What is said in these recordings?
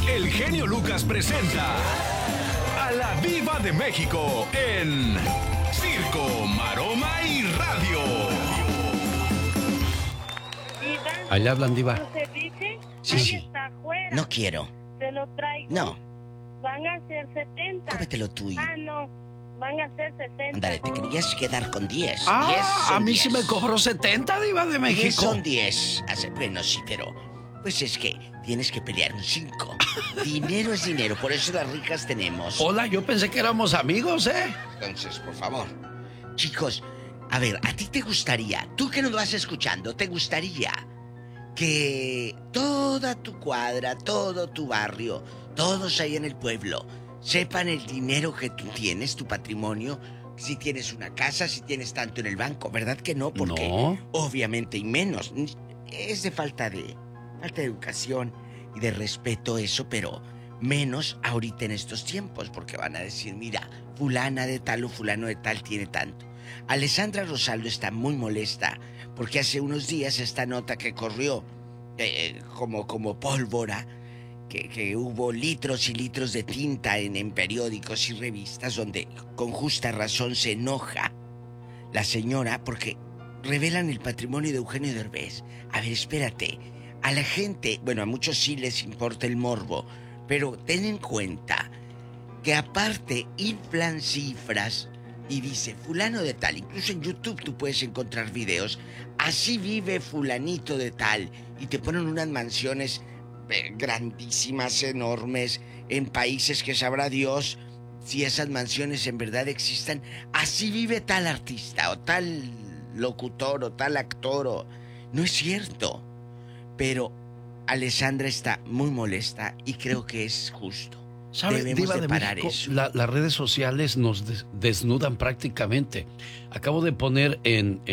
el genio Lucas presenta a la Diva de México en Circo, Maroma y Radio. Allá hablan, Diva. ¿Tu ceviche? Sí, Ahí sí. está afuera. No quiero. Te lo traigo. No. Van a ser 70. Cómetelo tú. No. Van a ser 60. Ándale, te querías quedar con 10. 10 Ah, son a mí 10. sí me cobró 70, Diva de 10 México. son 10. Bueno, sí, pero... Pues es que tienes que pelear un 5. Dinero es dinero, por eso las ricas tenemos. Hola, yo pensé que éramos amigos, ¿eh? Entonces, por favor. Chicos, a ver, ¿a ti te gustaría, tú que nos vas escuchando, te gustaría que toda tu cuadra, todo tu barrio, todos ahí en el pueblo, sepan el dinero que tú tienes, tu patrimonio? Si tienes una casa, si tienes tanto en el banco, ¿verdad que no? Porque No. obviamente y menos. Es de falta de educación y de respeto eso, pero menos ahorita en estos tiempos, porque van a decir, mira, fulana de tal o fulano de tal tiene tanto. Alessandra Rosaldo está muy molesta porque hace unos días esta nota que corrió como pólvora, que hubo litros y litros de tinta en periódicos y revistas donde con justa razón se enoja la señora porque revelan el patrimonio de Eugenio Derbez. A ver, espérate. A la gente, bueno, a muchos sí les importa el morbo, pero ten en cuenta que aparte inflan cifras y dice fulano de tal, incluso en YouTube tú puedes encontrar videos, así vive fulanito de tal, y te ponen unas mansiones grandísimas, enormes, en países que sabrá Dios si esas mansiones en verdad existan. Así vive tal artista o tal locutor o tal actor o... No es cierto. Pero Alessandra está muy molesta y creo que es justo. ¿Sabes, Debemos Diva de de parar México? eso. Las redes sociales nos desnudan prácticamente. Acabo de poner en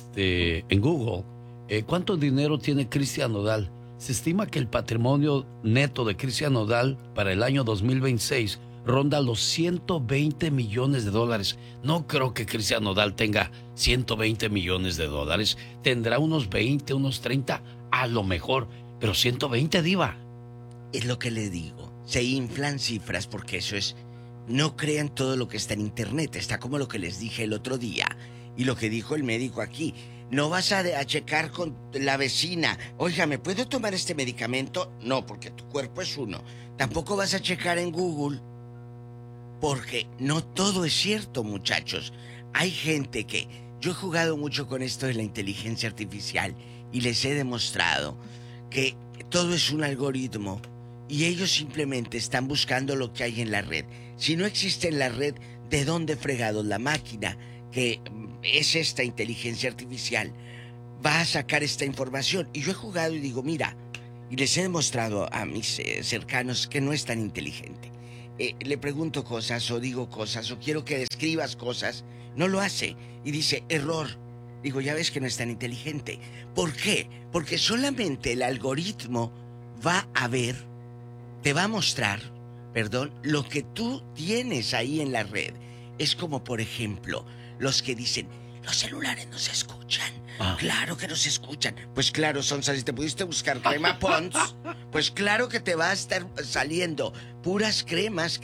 Google ¿cuánto dinero tiene Cristian Nodal? Se estima que el patrimonio neto de Cristian Nodal para el año 2026 ronda los 120 millones de dólares. No creo que Cristian Nodal tenga 120 millones de dólares. Tendrá unos 20, unos 30, a lo mejor. Pero 120, Diva. Es lo que le digo. Se inflan cifras porque eso es... No crean todo lo que está en internet. Está como lo que les dije el otro día y lo que dijo el médico aquí. No vas a checar con la vecina. Oiga, ¿me puedo tomar este medicamento? No, porque tu cuerpo es uno. Tampoco vas a checar en Google, porque no todo es cierto, muchachos. Hay gente que... Yo he jugado mucho con esto de la inteligencia artificial y les he demostrado que todo es un algoritmo y ellos simplemente están buscando lo que hay en la red. Si no existe en la red, ¿de dónde fregados la máquina que es esta inteligencia artificial va a sacar esta información? Y yo he jugado y digo, mira, y les he demostrado a mis cercanos que no es tan inteligente. Le pregunto cosas o digo cosas o quiero que describas cosas, no lo hace y dice error. Digo, ya ves que no es tan inteligente. ¿Por qué? Porque solamente el algoritmo va a ver, te va a mostrar, lo que tú tienes ahí en la red. Es como, por ejemplo, los que dicen, los celulares no se escuchan. Claro que no se escuchan. Pues claro, Sonsa, si te pudiste buscar crema Pond's, pues claro que te va a estar saliendo puras cremas.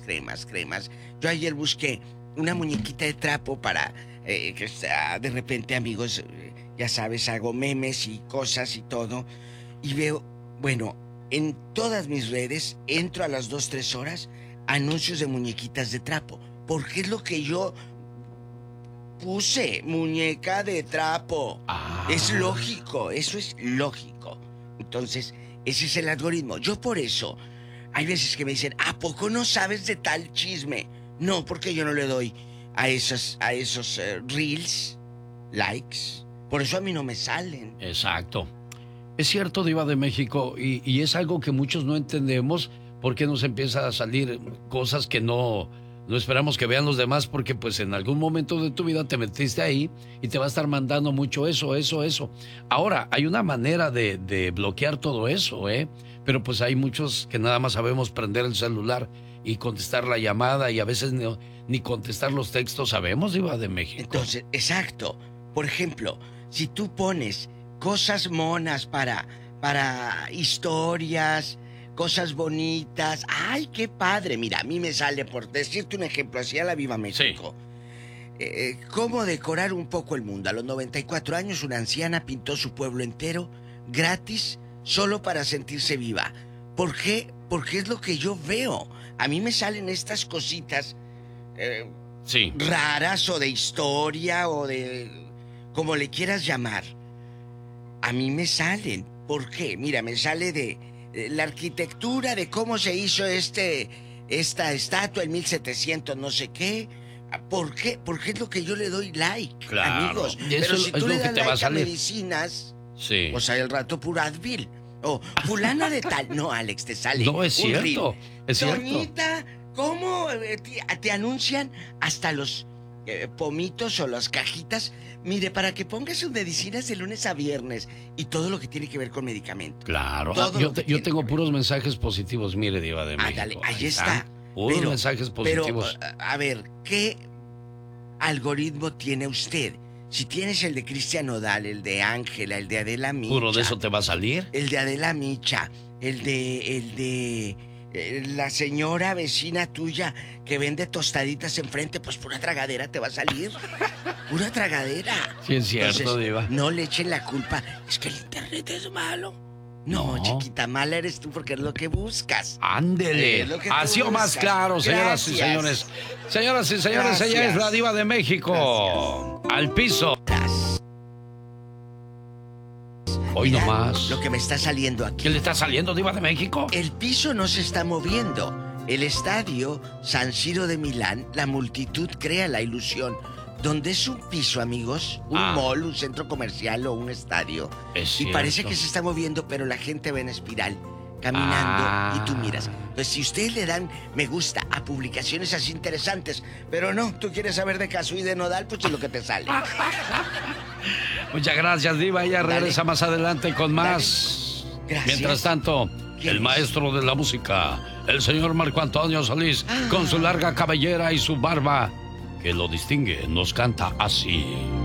Yo ayer busqué una muñequita de trapo para que sea, de repente, amigos, ya sabes, hago memes y cosas y todo. Y veo, bueno, en todas mis redes, entro a las 2-3 horas, anuncios de muñequitas de trapo. Porque es lo que yo puse, muñeca de trapo. Es lógico, eso es lógico. Entonces, ese es el algoritmo. Yo por eso, hay veces que me dicen, ¿a poco no sabes de tal chisme? No, porque yo no le doy a esos reels, likes. Por eso a mí no me salen. Exacto. Es cierto, Diva de México, y es algo que muchos no entendemos, porque nos empieza a salir cosas que no esperamos que vean los demás, porque pues en algún momento de tu vida te metiste ahí y te va a estar mandando mucho eso. Ahora, hay una manera de bloquear todo eso, pero pues hay muchos que nada más sabemos prender el celular y contestar la llamada y a veces ni contestar los textos sabemos, Diva de México. Entonces, exacto. Por ejemplo, si tú pones cosas monas para historias cosas bonitas. ¡Ay, qué padre! Mira, a mí me sale, por decirte un ejemplo, así a la Viva México. Cómo decorar un poco el mundo. A los 94 años, una anciana pintó su pueblo entero gratis, solo para sentirse viva. ¿Por qué? Porque es lo que yo veo. A mí me salen estas cositas raras o de historia o de... como le quieras llamar. A mí me salen. ¿Por qué? Mira, me sale de la arquitectura, de cómo se hizo esta estatua en 1700 no sé qué. ¿Por qué? Porque es lo que yo le doy like, claro, amigos. Pero si tú le das like a medicinas, sí, pues al rato puro Advil. O fulana de tal. No, Alex, te sale. No, es cierto. Es cierto. Doñita, ¿cómo te anuncian hasta los pomitos o las cajitas? Mire, para que pongas sus medicinas de lunes a viernes y todo lo que tiene que ver con medicamentos. Claro. Yo tengo puros mensajes positivos, mire, Diva de México. Dale, ahí está. Puros mensajes positivos. Pero, a ver, ¿qué algoritmo tiene usted? Si tienes el de Cristian Nodal, el de Ángela, el de Adela Micha. ¿Puro de eso te va a salir? El de Adela Micha, el de la señora vecina tuya que vende tostaditas enfrente, pues pura tragadera te va a salir. Pura tragadera. Sí, es cierto, entonces, Diva. no le echen la culpa. Es que el internet es malo. No, chiquita, mala eres tú porque es lo que buscas. Ándele. Así o más claro, señoras y señores. Señoras y señores, ella es la Diva de México. Gracias. Al piso. Hoy Mira, nomás. Lo que me está saliendo aquí. ¿Qué le está saliendo, Diva de México? El piso no se está moviendo. El estadio San Siro de Milán, la multitud crea la ilusión. Donde es un piso, amigos, un mall, un centro comercial o un estadio. Y parece que se está moviendo, pero la gente va en espiral, caminando, y tú miras. Entonces, si ustedes le dan me gusta a publicaciones así interesantes, pero no, tú quieres saber de Casu y de Nodal, pues es lo que te sale. Muchas gracias, Diva. Ella regresa más adelante con más. Gracias. Mientras tanto, el maestro de la música, el señor Marco Antonio Solís, con su larga cabellera y su barba que lo distingue, nos canta así.